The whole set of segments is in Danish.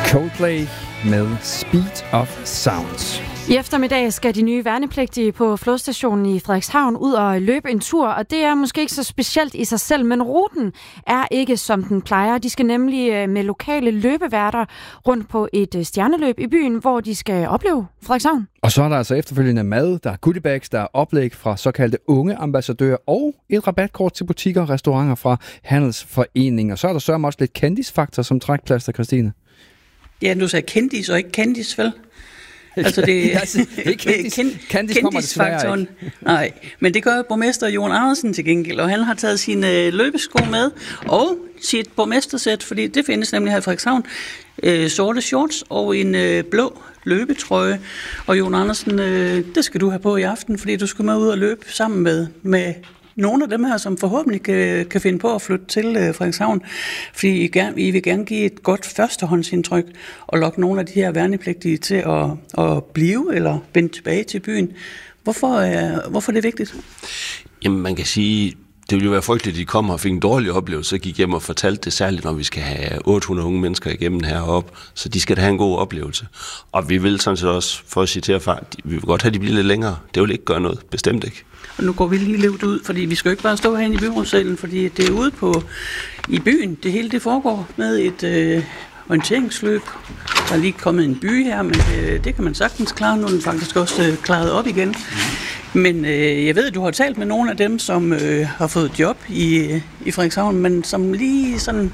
Coldplay med Speed of Sound. I eftermiddag skal de nye værnepligtige på flådestationen i Frederikshavn ud og løbe en tur, og det er måske ikke så specielt i sig selv, men ruten er ikke som den plejer. De skal nemlig med lokale løbeværter rundt på et stjerneløb i byen, hvor de skal opleve Frederikshavn. Og så er der altså efterfølgende mad, der er goodiebags, der er oplæg fra såkaldte unge ambassadører og et rabatkort til butikker og restauranter fra handelsforeninger. Så er der sørme også lidt kendisfaktor som trækplaster, Christine. Ja, nu sagde kendis og ikke kendis, vel? Altså det er kendisfaktoren. Nej, men det gør borgmester Jon Andersen til gengæld, og han har taget sine løbesko med og sit borgmestersæt, fordi det findes nemlig her i Frederikshavn. Sorte shorts og en blå løbetrøje. Og Jon Andersen, det skal du have på i aften, fordi du skal med ud og løbe sammen med nogle af dem her, som forhåbentlig kan finde på at flytte til Frederikshavn, fordi I vil gerne give et godt førstehåndsindtryk og lokke nogle af de her værnepligtige til at blive eller vende tilbage til byen. Hvorfor er det vigtigt? Jamen, man kan sige, det ville jo være frygteligt, at de kom og fik en dårlig oplevelse, så gik hjem og fortalte det, særligt når vi skal have 800 unge mennesker igennem heroppe, så de skal da have en god oplevelse. Og vi vil sådan set også, for at citere far, vi vil godt have, at de bliver lidt længere. Det vil ikke gøre noget, bestemt ikke. Og nu går vi lige lidt ud, fordi vi skal jo ikke bare stå herinde i byrådssalen, fordi det er ude i byen. Det hele det foregår med et orienteringsløb. Der er lige kommet en by her, men det kan man sagtens klare. Nu er den faktisk også klaret op igen. Men jeg ved, at du har talt med nogle af dem, som har fået job i Frederikshavn, men som lige sådan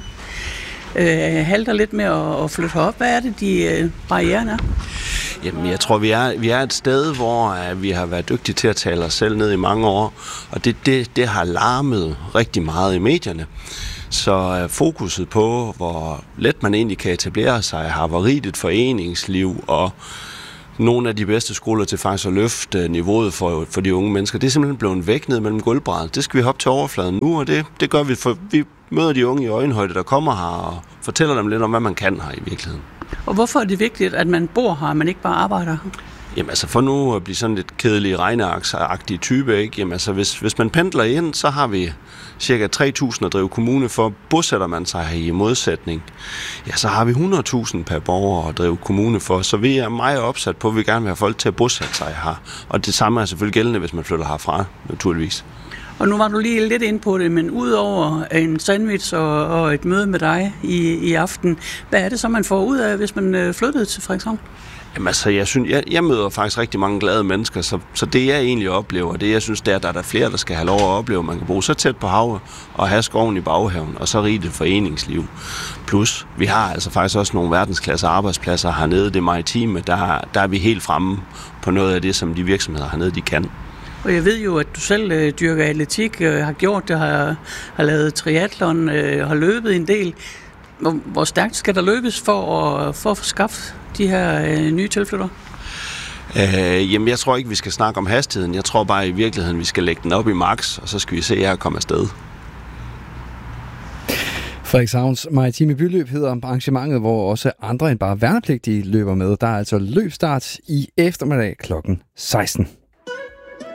halter lidt med at flytte herop. Hvad er det, de barrieren er? Jamen, jeg tror, vi er et sted, hvor vi har været dygtige til at tale os selv ned i mange år, og det har larmet rigtig meget i medierne. Så fokuset på, hvor let man egentlig kan etablere sig, har været et foreningsliv og nogle af de bedste skoler til faktisk at løfte niveauet for de unge mennesker. Det er simpelthen blevet væk ned mellem gulvbræddet. Det skal vi hoppe til overfladen nu, og det gør vi, for vi møder de unge i øjenhøjde, der kommer her og fortæller dem lidt om, hvad man kan her i virkeligheden. Og hvorfor er det vigtigt, at man bor her, og man ikke bare arbejder her? Jamen altså, for nu at blive sådan lidt kedelig regneaksagtig type, ikke? Jamen altså, hvis man pendler ind, så har vi cirka 3.000 at drive kommune for. Bosætter man sig her i modsætning, ja, så har vi 100.000 per borger at drive kommune for. Så vi er meget opsat på, at vi gerne vil have folk til at bosætte sig her. Og det samme er selvfølgelig gældende, hvis man flytter herfra, naturligvis. Og nu var du lige lidt inde på det, men udover en sandwich og et møde med dig i aften, hvad er det så, man får ud af, hvis man flyttede til Frederikshavn? Jamen altså, jeg møder faktisk rigtig mange glade mennesker, så det jeg egentlig oplever, det jeg synes, det er, at der er flere, der skal have lov at opleve, man kan bo så tæt på havet og have skoven i baghaven, og så rigt et foreningsliv. Plus, vi har altså faktisk også nogle verdensklasse arbejdspladser hernede, det maritime, der er vi helt fremme på noget af det, som de virksomheder hernede, de kan. Og jeg ved jo, at du selv dyrker atletik, har gjort det, har lavet triathlon, har løbet en del. Hvor stærkt skal der løbes for at få skaffet de her nye tilflyttere? Jamen, jeg tror ikke, vi skal snakke om hastigheden. Jeg tror bare i virkeligheden, vi skal lægge den op i max, og så skal vi se jer komme afsted. Frederikshavns Maritime Byløb hedder arrangementet, hvor også andre end bare værnepligtige løber med. Der er altså løbstart i eftermiddag kl. 16.